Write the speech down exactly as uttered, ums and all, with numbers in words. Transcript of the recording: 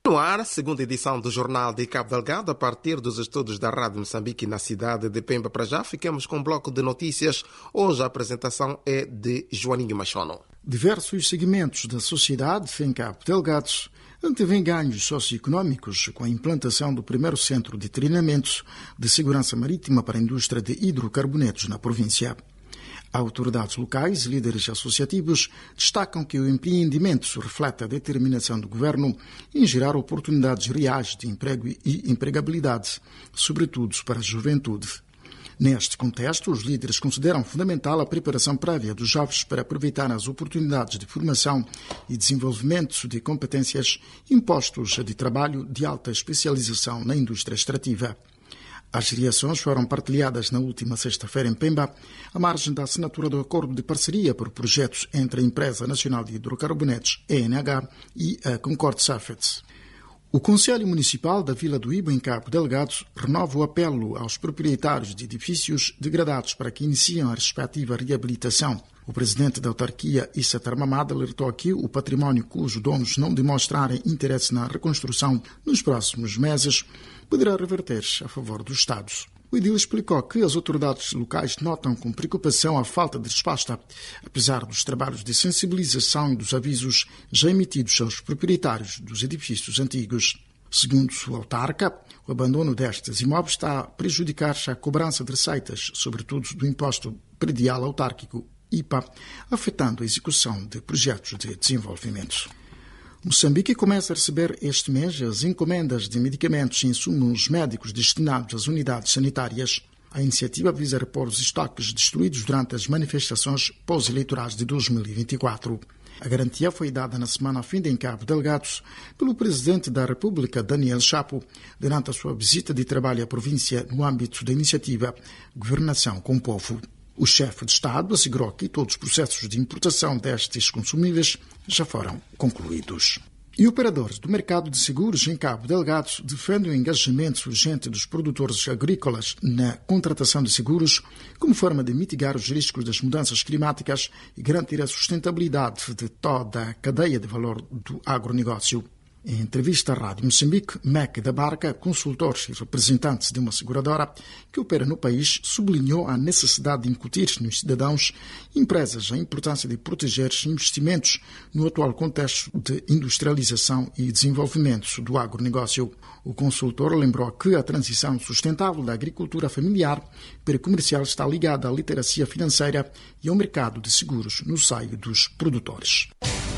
No ar, segunda edição do Jornal de Cabo Delgado, a partir dos estudos da Rádio Moçambique na cidade de Pemba. Para já, ficamos com um bloco de notícias. Hoje a apresentação é de Joaninho Machono. Diversos segmentos da sociedade em Cabo Delgado antevêm ganhos socioeconômicos com a implantação do primeiro centro de treinamento de segurança marítima para a indústria de hidrocarbonetos na província. Autoridades locais e líderes associativos destacam que o empreendimento reflete a determinação do governo em gerar oportunidades reais de emprego e empregabilidade, sobretudo para a juventude. Neste contexto, os líderes consideram fundamental a preparação prévia dos jovens para aproveitar as oportunidades de formação e desenvolvimento de competências em postos de trabalho de alta especialização na indústria extrativa. As reações foram partilhadas na última sexta-feira em Pemba, à margem da assinatura do acordo de parceria por projetos entre a Empresa Nacional de Hidrocarbonetos, E N H, e a Concord Safets. O Conselho Municipal da Vila do Ibo, em Cabo Delgado, renova o apelo aos proprietários de edifícios degradados para que iniciem a respectiva reabilitação. O presidente da autarquia, Issa Tarmamada, alertou que o património cujos donos não demonstrarem interesse na reconstrução nos próximos meses poderá reverter a favor do Estado. O edil explicou que as autoridades locais notam com preocupação a falta de resposta, apesar dos trabalhos de sensibilização e dos avisos já emitidos aos proprietários dos edifícios antigos. Segundo o autarca, o abandono destes imóveis está a prejudicar a cobrança de receitas, sobretudo do imposto predial autárquico I P A, afetando a execução de projetos de desenvolvimento. Moçambique começa a receber este mês as encomendas de medicamentos e insumos médicos destinados às unidades sanitárias. A iniciativa visa repor os estoques destruídos durante as manifestações pós-eleitorais de dois mil e vinte e quatro. A garantia foi dada na semana a fim de em Cabo Delgado pelo Presidente da República, Daniel Chapo, durante a sua visita de trabalho à província no âmbito da iniciativa Governação com o Povo. O chefe de Estado assegurou que todos os processos de importação destes consumíveis já foram concluídos. E operadores do mercado de seguros em Cabo Delgado defendem o engajamento urgente dos produtores agrícolas na contratação de seguros como forma de mitigar os riscos das mudanças climáticas e garantir a sustentabilidade de toda a cadeia de valor do agronegócio. Em entrevista à Rádio Moçambique, Mac da Barca, consultor e representante de uma seguradora que opera no país, sublinhou a necessidade de incutir nos cidadãos e empresas a importância de proteger investimentos no atual contexto de industrialização e desenvolvimento do agronegócio. O consultor lembrou que a transição sustentável da agricultura familiar para comercial está ligada à literacia financeira e ao mercado de seguros no seio dos produtores.